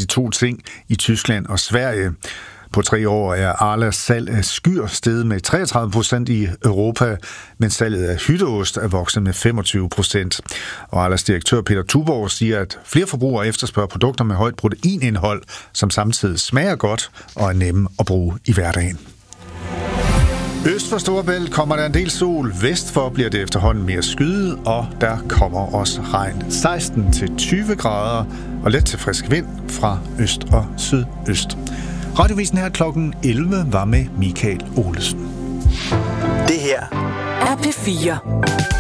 de to ting i Tyskland og Sverige. På 3 år er Arlas salg af skyr steget med 33% i Europa, mens salget af hytteost er vokset med 25%. Og Arlas direktør Peter Tuborg siger, at flere forbrugere efterspørger produkter med højt proteinindhold, som samtidig smager godt og er nemme at bruge i hverdagen. Øst for Storebælt kommer der en del sol. Vest for bliver det efterhånden mere skyet, og der kommer også regn. 16-20 grader og let til frisk vind fra øst og sydøst. Radiovisen her klokken 11 var med Michael Olesen. Det her er P4.